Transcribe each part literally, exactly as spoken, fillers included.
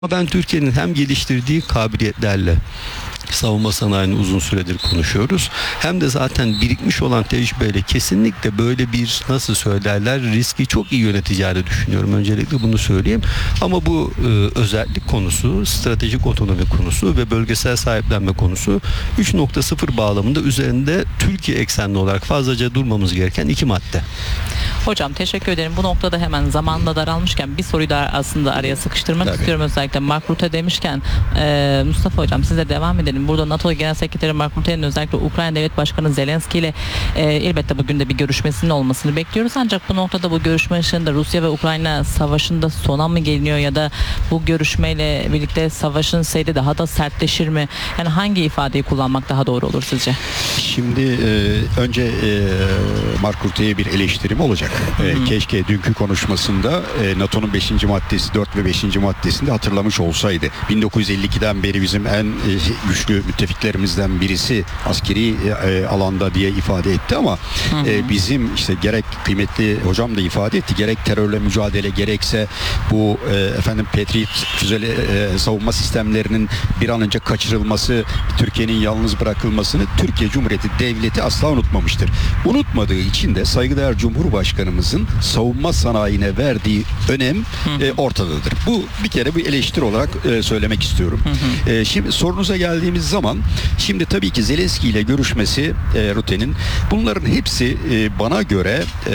Ama ben Türkiye'nin hem geliştirdiği kabiliyetlerle savunma sanayini uzun süredir konuşuyoruz. Hem de zaten birikmiş olan tecrübeyle kesinlikle böyle bir, nasıl söylerler, riski çok iyi yöneteceğini düşünüyorum. Öncelikle bunu söyleyeyim. Ama bu e, özellik konusu, stratejik otonomi konusu ve bölgesel sahiplenme konusu üç nokta sıfır bağlamında üzerinde Türkiye eksenli olarak fazlaca durmamız gereken iki madde. Hocam teşekkür ederim. Bu noktada hemen zamanla daralmışken bir soruyu da aslında araya sıkıştırmak Tabii. istiyorum. Özellikle Mark Rutte demişken e, Mustafa Hocam size devam edelim. Burada NATO Genel Sekreteri Mark Rutte'nin özellikle Ukrayna Devlet Başkanı Zelenski ile e, elbette bugün de bir görüşmesinin olmasını bekliyoruz. Ancak bu noktada bu görüşme ışığında Rusya ve Ukrayna savaşında sona mı geliniyor ya da bu görüşmeyle birlikte savaşın seyri daha da sertleşir mi? Yani hangi ifadeyi kullanmak daha doğru olur sizce? Şimdi e, önce e, Mark Rutte'ye bir eleştirim olacak. E, keşke dünkü konuşmasında e, NATO'nun beşinci maddesi dört ve beşinci maddesinde hatırlamış olsaydı. bin dokuz yüz elli ikiden beri bizim en e, güçlü müttefiklerimizden birisi askeri e, alanda diye ifade etti ama e, bizim işte gerek kıymetli hocam da ifade etti, gerek terörle mücadele gerekse bu e, efendim Patriot füzeli e, savunma sistemlerinin bir an önce kaçırılması, Türkiye'nin yalnız bırakılmasını Türkiye Cumhuriyeti Devleti asla unutmamıştır. Unutmadığı için de saygıdeğer Cumhurbaşkanımızın savunma sanayine verdiği önem e, ortadadır. Bu bir kere bir eleştiri olarak e, söylemek istiyorum. Hı hı. E, şimdi sorunuza geldiğimiz zaman şimdi tabii ki Zelenski ile görüşmesi e, Rutte'nin, bunların hepsi e, bana göre e,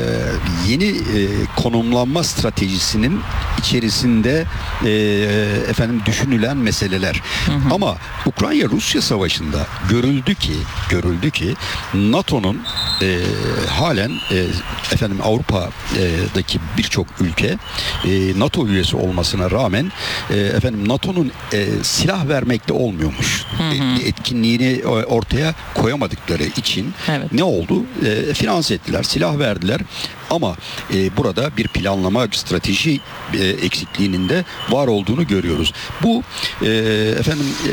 yeni e, konumlanma stratejisinin içerisinde e, efendim düşünülen meseleler. Hı hı. Ama Ukrayna-Rusya savaşında görüldü ki görüldü ki NATO'nun e, halen e, efendim Avrupa'daki birçok ülke e, NATO üyesi olmasına rağmen e, efendim NATO'nun e, silah vermekte olmuyormuş. Hı hı. E, etkinliğini ortaya koyamadıkları için evet. Ne oldu? E, finans ettiler, silah verdiler. Ama e, burada bir planlama, bir strateji e, eksikliğinin de var olduğunu görüyoruz. Bu e, efendim e,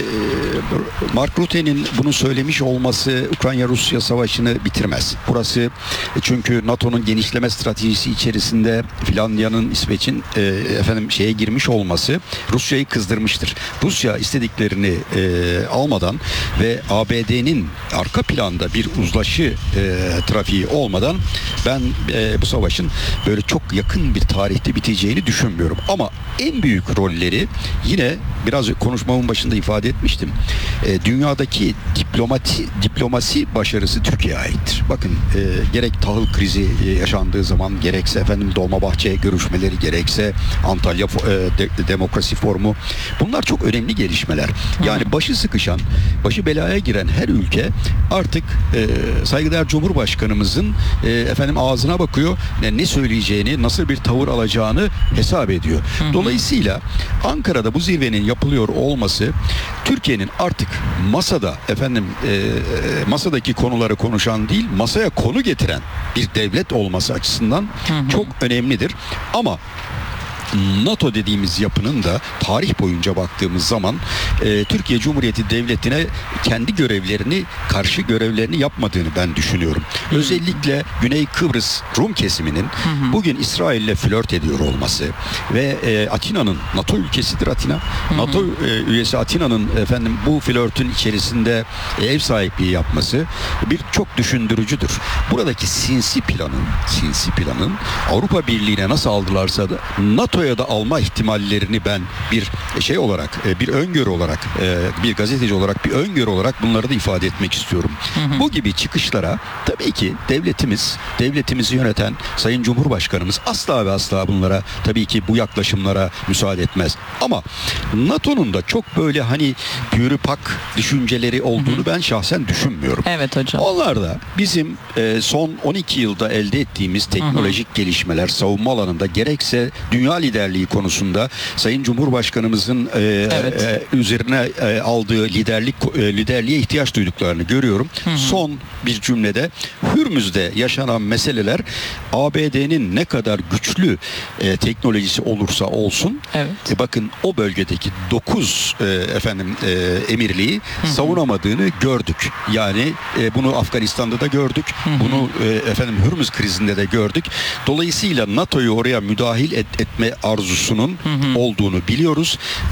Mark Rutte'nin bunu söylemiş olması Ukrayna-Rusya savaşını bitirmez. Burası çünkü NATO'nun genişleme stratejisi içerisinde Finlandiya'nın, İsveç'in e, efendim şeye girmiş olması Rusya'yı kızdırmıştır. Rusya istediklerini e, almadan ve A B D'nin arka planda bir uzlaşı e, trafiği olmadan ben e, bu savaşın böyle çok yakın bir tarihte biteceğini düşünmüyorum. Ama en büyük rolleri yine biraz konuşmamın başında ifade etmiştim. E, dünyadaki diplomati, diplomasi başarısı Türkiye'ye aittir. Bakın e, gerek tahıl krizi e, yaşandığı zaman, gerekse efendim Dolmabahçe görüşmeleri, gerekse Antalya e, de, Demokrasi Forumu, bunlar çok önemli gelişmeler. Yani başı sıkışan, başı belaya giren her ülke artık e, saygıdeğer Cumhurbaşkanımızın e, efendim ağzına bakıyor, ne, ne söyleyeceğini, nasıl bir tavır alacağını hesap ediyor. Dolayısıyla Ankara'da bu zirvenin yapılıyor olması Türkiye'nin artık masada efendim e, masadaki konuları konuşan değil, masaya konu getiren bir devlet olması açısından hı hı. çok önemlidir. Ama NATO dediğimiz yapının da tarih boyunca baktığımız zaman e, Türkiye Cumhuriyeti Devleti'ne kendi görevlerini, karşı görevlerini yapmadığını ben düşünüyorum. Hı. Özellikle Güney Kıbrıs Rum kesiminin hı hı. bugün İsrail'le flört ediyor olması ve e, Atina'nın, NATO ülkesidir Atina. Hı hı. NATO e, üyesi Atina'nın efendim bu flörtün içerisinde e, ev sahipliği yapması bir çok düşündürücüdür. Buradaki sinsi planın, sinsi planın Avrupa Birliği'ne nasıl aldılarsa da NATO ya da alma ihtimallerini ben bir şey olarak, bir öngörü olarak, bir gazeteci olarak bir öngörü olarak bunları da ifade etmek istiyorum. Hı hı. Bu gibi çıkışlara tabii ki devletimiz, devletimizi yöneten Sayın Cumhurbaşkanımız asla ve asla bunlara, tabii ki bu yaklaşımlara müsaade etmez. Ama NATO'nun da çok böyle hani pürüpak düşünceleri olduğunu hı hı. ben şahsen düşünmüyorum. Evet hocam. Onlar da bizim son on iki yılda elde ettiğimiz teknolojik hı hı. gelişmeler savunma alanında, gerekse dünya liderliği konusunda Sayın Cumhurbaşkanımızın e, evet. e, üzerine e, aldığı liderlik e, liderliğe ihtiyaç duyduklarını görüyorum. Hı hı. Son bir cümlede, Hürmüz'de yaşanan meseleler A B D'nin ne kadar güçlü e, teknolojisi olursa olsun, evet. e, bakın o bölgedeki dokuz e, efendim e, emirliği hı hı. savunamadığını gördük. Yani e, bunu Afganistan'da da gördük. Hı hı. Bunu e, efendim Hürmüz krizinde de gördük. Dolayısıyla NATO'yu oraya müdahil et, etme arzusunun olduğunu biliyoruz.